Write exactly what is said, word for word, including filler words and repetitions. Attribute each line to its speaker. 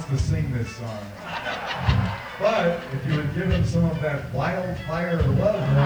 Speaker 1: wants to sing this song. But if you would give him some of that wildfire love